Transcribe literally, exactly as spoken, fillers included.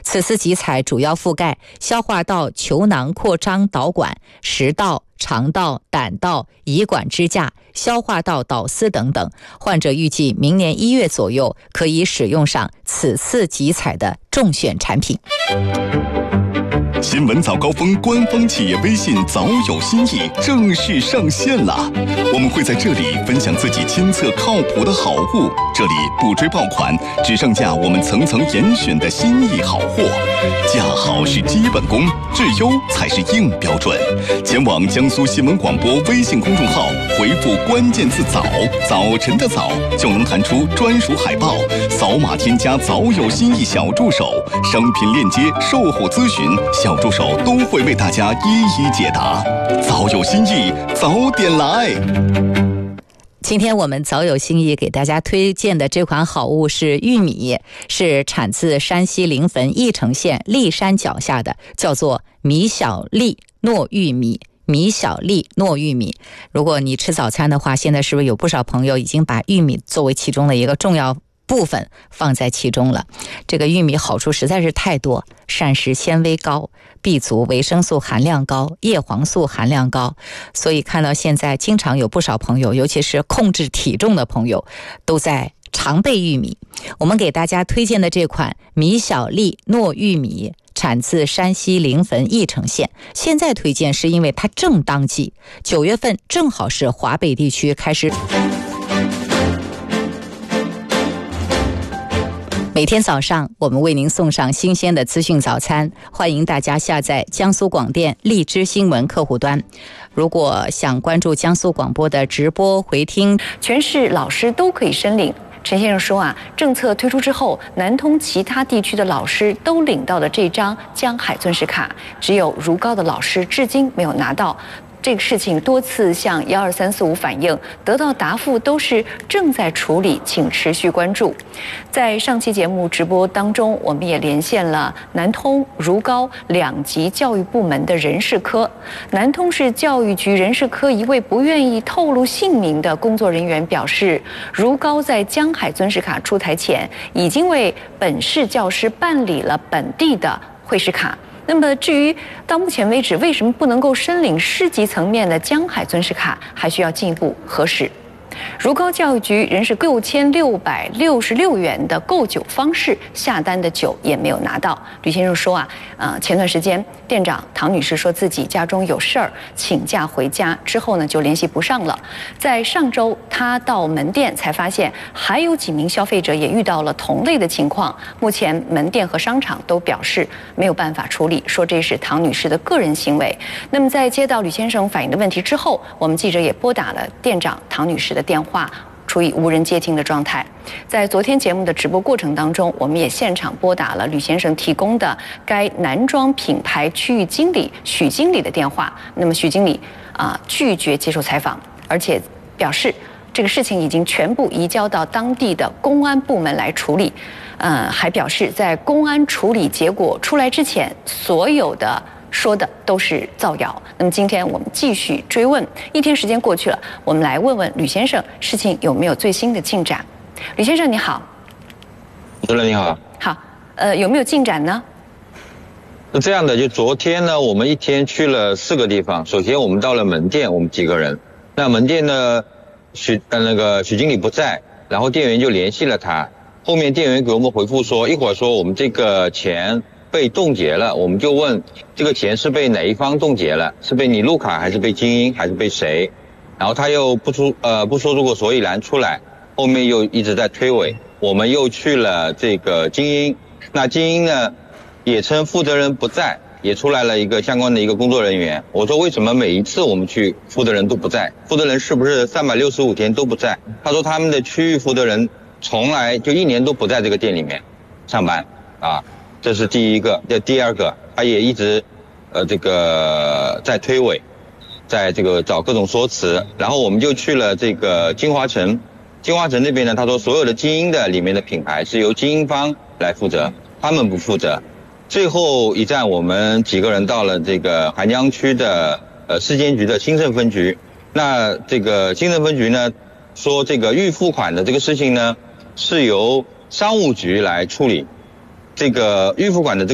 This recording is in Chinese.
此次集采主要覆盖消化道球囊扩张导管、食道、肠道、胆道、胰管支架、消化道导丝等等。患者预计明年一月左右可以使用上此次集采的中选产品。 新闻早高峰官方企业微信早有新意正式上线了，我们会在这里分享自己亲测靠谱的好物，这里不追爆款，只上架我们层层严选的心意好货，价好是基本功，质优才是硬标准。前往江苏新闻广播微信公众号，回复关键字早，早晨的早，就能弹出专属海报，扫码添加早有新意小助手，商品链接、售后咨询，小助手都会为大家一一解答。早有新意，早点来。 今天我们早有新意给大家推荐的这款好物是玉米，是产自山西临汾翼城县骊山脚下的，叫做米小粒糯玉米。米小粒糯玉米，如果你吃早餐的话，现在是不是有不少朋友已经把玉米作为其中的一个重要部分放在其中了？这个玉米好处实在是太多，膳食纤维高，B 族维生素含量高，叶黄素含量高，所以看到现在经常有不少朋友，尤其是控制体重的朋友，都在常备玉米。我们给大家推荐的这款米小粒糯玉米产自山西临汾翼城县，现在推荐是因为它正当季，九月份正好是华北地区开始。每天早上我们为您送上新鲜的资讯早餐，欢迎大家下载江苏广电荔枝新闻客户端。如果想关注江苏广播的直播回听， 全市老师都可以申领。陈先生说啊，政策推出之后，南通其他地区的老师都领到了这张江海尊师卡，只有如皋的老师至今没有拿到。这个事情多次向一二三四五反映，得到答复都是正在处理，请持续关注。在上期节目直播当中，我们也连线了南通、如皋两级教育部门的人事科。南通市教育局人事科一位不愿意透露姓名的工作人员表示，如皋在江海尊师卡出台前，已经为本市教师办理了本地的会师卡。那么至于到目前为止为什么不能够申领市级层面的江海尊师卡，还需要进一步核实。如皋教育局仍是六千六百六十六元的购酒方式下单的酒也没有拿到。吕先生说啊，呃，前段时间店长唐女士说自己家中有事儿，请假回家之后呢就联系不上了。在上周她到门店才发现，还有几名消费者也遇到了同类的情况。目前门店和商场都表示没有办法处理，说这是唐女士的个人行为。那么在接到吕先生反映的问题之后，我们记者也拨打了店长唐女士的电话，处于无人接听的状态。在昨天节目的直播过程当中，我们也现场拨打了吕先生提供的该男装品牌区域经理许经理的电话。那么许经理啊、呃、拒绝接受采访，而且表示这个事情已经全部移交到当地的公安部门来处理。呃，还表示在公安处理结果出来之前，所有的说的都是造谣。那么今天我们继续追问，一天时间过去了，我们来问问吕先生，事情有没有最新的进展？吕先生你好。 主任你好。 好，呃，有没有进展呢？ 是这样的，就昨天呢，我们一天去了四个地方。首先我们到了门店，我们几个人。那门店呢，许呃那个许经理不在，然后店员就联系了他。后面店员给我们回复说，一会儿说我们这个钱被冻结了，我们就问这个钱是被哪一方冻结了，是被你路卡还是被精英还是被谁？然后他又不出呃不说出个所以然出来，后面又一直在推诿。我们又去了这个精英，那精英呢也称负责人不在，也出来了一个相关的一个工作人员。我说为什么每一次我们去负责人都不在？负责人是不是三百六十五天都不在？他说他们的区域负责人从来就一年都不在这个店里面上班啊。这是第一个。这第二个，他也一直呃这个在推诿，在这个找各种说辞。然后我们就去了这个金华城，金华城那边呢，他说所有的精英的里面的品牌是由精英方来负责，他们不负责。最后一站我们几个人到了这个韩江区的呃市监局的新盛分局。那这个新盛分局呢说，这个预付款的这个事情呢是由商务局来处理，这个预付款的这个